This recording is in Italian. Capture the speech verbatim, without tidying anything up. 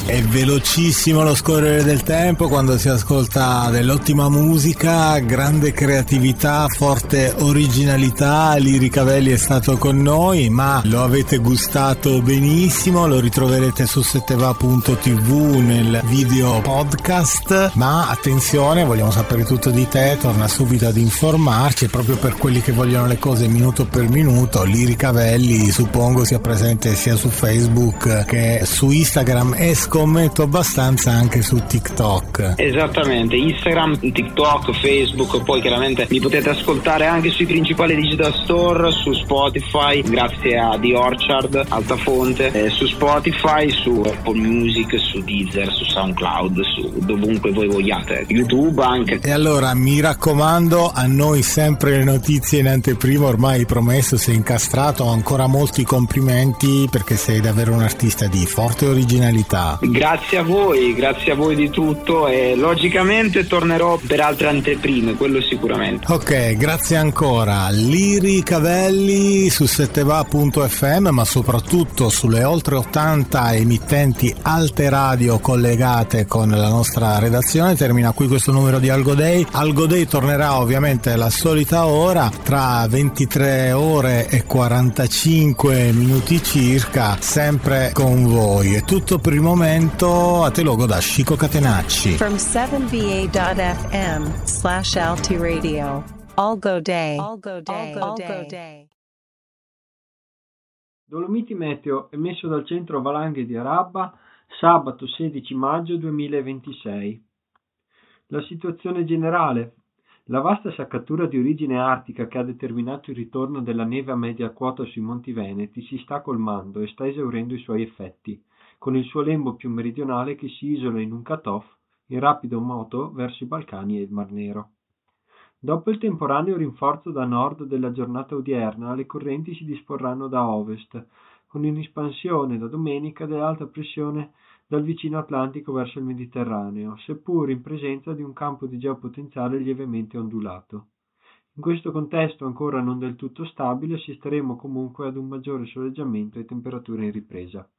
È velocissimo lo scorrere del tempo quando si ascolta dell'ottima musica, grande creatività, forte originalità. Liri Cavelli è stato con noi, ma lo avete gustato benissimo, lo ritroverete su setteva punto tivù nel video podcast. Ma attenzione, vogliamo sapere tutto di te, torna subito ad informarci, e proprio per quelli che vogliono le cose minuto per minuto, Liri Cavelli suppongo sia presente sia su Facebook che su Instagram e scommetto abbastanza anche su TikTok. Esattamente, Instagram, TikTok, Facebook, poi chiaramente mi potete ascoltare anche sui principali digital store, su Spotify grazie a The Orchard, Altafonte, eh, su Spotify, su Apple Music, su Deezer, su SoundCloud, su dovunque voi vogliate, YouTube anche. E allora mi raccomando, a noi sempre le notizie in anteprima, ormai promesso, sei incastrato, ho ancora molti complimenti perché sei davvero un artista di forte originalità. Grazie a voi, grazie a voi di tutto, e logicamente tornerò per altre anteprime, quello sicuramente. Ok, grazie ancora. Liri Cavelli su setteva punto effe emme, ma soprattutto sulle oltre ottanta emittenti alte radio collegate con la nostra redazione. Termina qui questo numero di Algo Day. Algo Day tornerà ovviamente alla solita ora, tra ventitré ore e quarantacinque minuti circa, sempre con voi. È tutto per il momento, a te logo da Chico Catenacci. From seven v a dot f m slash alti radio. Algo Day. Algo Day. Algo Day. Dolomiti Meteo emesso dal centro valanghe di Arabba, sabato sedici maggio duemilaventisei. La situazione generale. La vasta saccatura di origine artica che ha determinato il ritorno della neve a media quota sui Monti Veneti si sta colmando e sta esaurendo i suoi effetti, con il suo lembo più meridionale che si isola in un cut-off in rapido moto verso i Balcani e il Mar Nero. Dopo il temporaneo rinforzo da nord della giornata odierna, le correnti si disporranno da ovest, con un'espansione da domenica dell'alta pressione dal vicino Atlantico verso il Mediterraneo, seppur in presenza di un campo di geopotenziale lievemente ondulato. In questo contesto ancora non del tutto stabile, assisteremo comunque ad un maggiore soleggiamento e temperature in ripresa.